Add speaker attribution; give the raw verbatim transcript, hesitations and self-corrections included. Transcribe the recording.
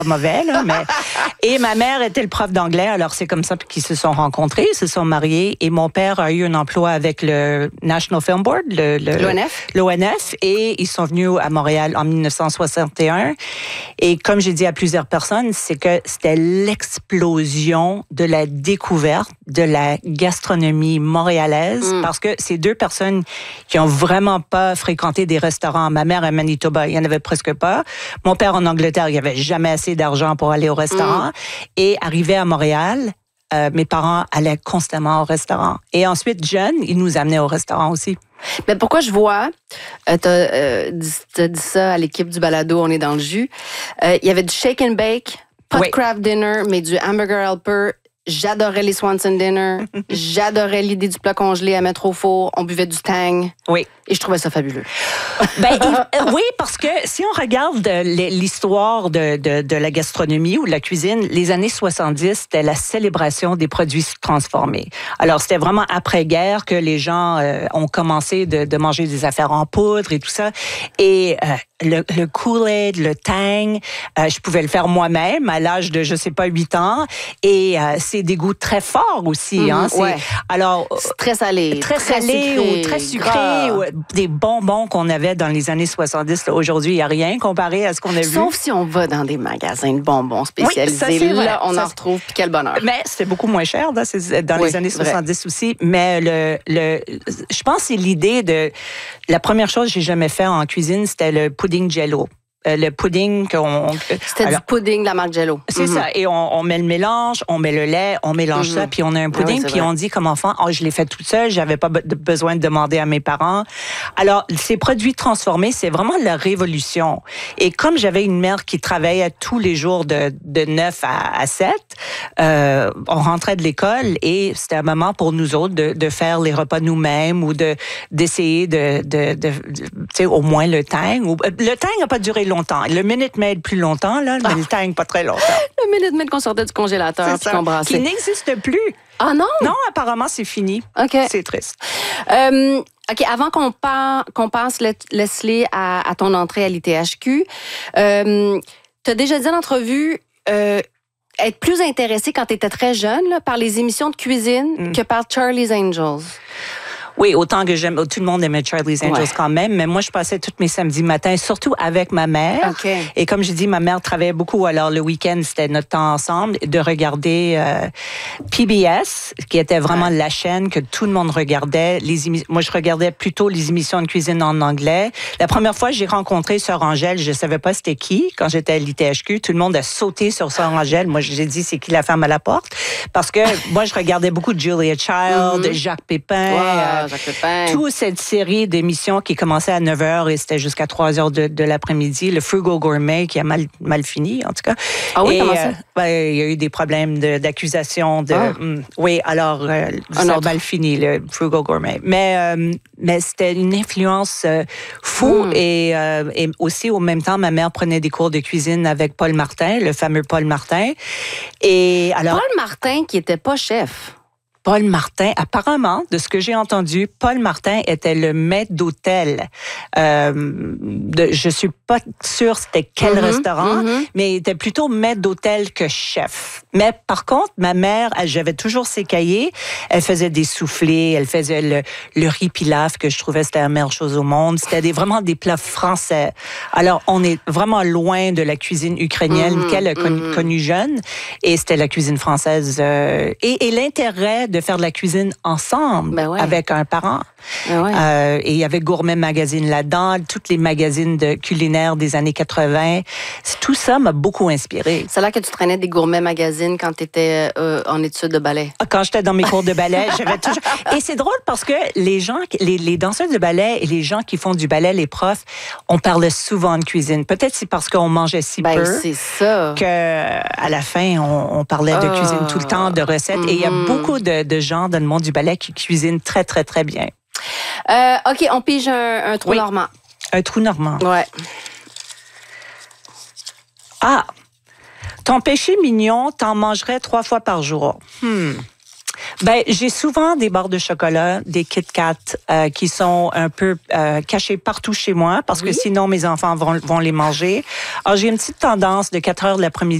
Speaker 1: mauvais, là, mais... Et ma mère était le prof d'anglais, alors c'est comme ça qu'ils se sont rencontrés, ils se sont mariés, et mon père a eu un emploi avec le National Film Board, le, le,
Speaker 2: l'O N F.
Speaker 1: l'O N F, et ils sont venus à Montréal en dix-neuf cent soixante et un. Et comme j'ai dit à plusieurs personnes, c'est que c'était l'explosion de la découverte de la gastronomie montréalaise, mm. parce que c'est deux personnes qui ont vraiment pas fréquenté des restaurants. Ma mère à Manitoba, il y en avait presque pas. Mon père en Angleterre, il y avait jamais assez d'argent pour aller au restaurant. Mm. Et arrivé à Montréal, euh, mes parents allaient constamment au restaurant. Et ensuite, jeune, ils nous amenaient au restaurant aussi.
Speaker 2: Mais pourquoi je vois, euh, t'as, euh, dit, t'as dit ça à l'équipe du balado, on est dans le jus, il euh, y avait du shake and bake, pas oui. de craft dinner, mais du hamburger helper. J'adorais les Swanson Dinner. J'adorais l'idée du plat congelé à mettre au four. On buvait du Tang.
Speaker 1: Oui.
Speaker 2: Et je trouvais ça fabuleux.
Speaker 1: Ben, euh, oui, parce que si on regarde l'histoire de, de, de la gastronomie ou de la cuisine, les années soixante-dix, c'était la célébration des produits transformés. Alors, c'était vraiment après-guerre que les gens euh, ont commencé de, de manger des affaires en poudre et tout ça. Et euh, le, le Kool-Aid, le Tang, euh, je pouvais le faire moi-même à l'âge de, je sais pas, huit ans. Et euh, c'est des goûts très forts aussi. Mmh, hein,
Speaker 2: ouais.
Speaker 1: Alors,
Speaker 2: c'est très salé.
Speaker 1: Très, très salé sucré, ou très sucré. Ou des bonbons qu'on avait dans les années soixante-dix. Là, aujourd'hui, il n'y a rien comparé à ce qu'on a vu.
Speaker 2: Sauf si on va dans des magasins de bonbons spécialisés.
Speaker 1: Oui, ça,
Speaker 2: là, on ça, en retrouve. Puis quel bonheur.
Speaker 1: Mais c'était beaucoup moins cher dans, ces, dans oui, les années soixante-dix vrai. Aussi. Mais le, le, je pense que c'est l'idée de... La première chose que j'ai jamais fait en cuisine, c'était le pudding Jell-O. Euh, le pudding qu'on...
Speaker 2: C'était alors, du pudding de la marque Jell-O.
Speaker 1: C'est mm-hmm. ça. Et on, on met le mélange, on met le lait, on mélange mm-hmm. ça, puis on a un pudding, ah oui, puis vrai. On dit comme enfant, oh, je l'ai fait toute seule, j'avais pas be- besoin de demander à mes parents. Alors, ces produits transformés, c'est vraiment la révolution. Et comme j'avais une mère qui travaillait tous les jours de, de neuf à sept, euh, on rentrait de l'école et c'était un moment pour nous autres de, de faire les repas nous-mêmes ou de, d'essayer de, de, de, de tu sais, au moins le Tang. Le Tang n'a pas duré longtemps. Le Minute Maid plus longtemps, là, mais ah. le Tang pas très longtemps.
Speaker 2: Le Minute Maid qu'on sortait du congélateur puis qu'on brassait.
Speaker 1: Qui n'existe plus.
Speaker 2: Ah non?
Speaker 1: Non, apparemment, c'est fini.
Speaker 2: OK.
Speaker 1: C'est triste.
Speaker 2: Euh, OK, avant qu'on, par, qu'on passe, Leslie, à, à ton entrée à l'I T H Q, euh, tu as déjà dit en entrevue euh, être plus intéressée quand tu étais très jeune là, par les émissions de cuisine mm. que par Charlie's Angels.
Speaker 1: Oui, autant que j'aime, tout le monde aimait Charlie's Angels ouais. quand même, mais moi, je passais tous mes samedis matins, surtout avec ma mère.
Speaker 2: Okay.
Speaker 1: Et comme je dis, ma mère travaillait beaucoup, alors le week-end, c'était notre temps ensemble, de regarder euh, P B S, qui était vraiment ouais. la chaîne que tout le monde regardait. Les émi- moi, je regardais plutôt les émissions de cuisine en anglais. La première fois que j'ai rencontré Sœur Angèle, je savais pas c'était qui. Quand j'étais à l'I T H Q, tout le monde a sauté sur Sœur Angèle. Moi, j'ai dit, c'est qui la femme à la porte? Parce que moi, je regardais beaucoup de Julia Child, mm-hmm. Jacques Pépin,
Speaker 2: wow.
Speaker 1: euh, toute cette série d'émissions qui commençait à neuf heures et c'était jusqu'à trois heures de, de l'après-midi. Le Frugal Gourmet qui a mal, mal fini, en tout cas.
Speaker 2: Ah oui,
Speaker 1: et,
Speaker 2: comment ça?
Speaker 1: Euh, ben, il y a eu des problèmes de, d'accusation. De, ah. mm, oui, alors, euh,
Speaker 2: Un
Speaker 1: ça a
Speaker 2: autre.
Speaker 1: mal fini, le Frugal Gourmet. Mais, euh, mais c'était une influence euh, fou mm. et, euh, et aussi, au même temps, ma mère prenait des cours de cuisine avec Paul Martin, le fameux Paul Martin. Et alors,
Speaker 2: Paul Martin qui était pas chef.
Speaker 1: Paul Martin, apparemment, de ce que j'ai entendu, Paul Martin était le maître d'hôtel. Euh, de, je suis pas sûre c'était quel mm-hmm, restaurant, mm-hmm. mais il était plutôt maître d'hôtel que chef. Mais par contre, ma mère, elle, j'avais toujours ses cahiers. Elle faisait des soufflés, elle faisait le, le riz pilaf que je trouvais c'était la meilleure chose au monde. C'était des, vraiment des plats français. Alors, on est vraiment loin de la cuisine ukrainienne mm-hmm, qu'elle a connue mm-hmm. connu jeune. Et c'était la cuisine française. Euh, et, et l'intérêt de faire de la cuisine ensemble
Speaker 2: ben ouais.
Speaker 1: avec un parent.
Speaker 2: Ben ouais.
Speaker 1: euh, et il y avait Gourmet Magazine là-dedans, toutes les magazines de culinaires des années quatre-vingts. Tout ça m'a beaucoup inspirée.
Speaker 2: C'est là que tu traînais des Gourmet Magazine quand tu étais euh, en études de ballet.
Speaker 1: Quand j'étais dans mes cours de ballet, j'avais toujours... Et c'est drôle parce que les gens, les, les danseurs de ballet et les gens qui font du ballet, les profs, on parlait souvent de cuisine. Peut-être c'est parce qu'on mangeait si
Speaker 2: ben,
Speaker 1: peu
Speaker 2: c'est ça.
Speaker 1: qu'à la fin, on, on parlait de cuisine tout le temps, de recettes. Mm-hmm. Et il y a beaucoup de, de gens dans le monde du ballet qui cuisinent très, très, très bien.
Speaker 2: Euh, OK, on pige un, un trou
Speaker 1: oui.
Speaker 2: normand.
Speaker 1: Un trou normand.
Speaker 2: Ouais.
Speaker 1: Ah! Ton péché mignon, t'en mangerais trois fois par jour. Hmm. Ben, j'ai souvent des barres de chocolat, des Kit Kat euh, qui sont un peu euh, cachés partout chez moi parce oui. que sinon mes enfants vont, vont les manger. Alors, j'ai une petite tendance de quatre heures de l'après-midi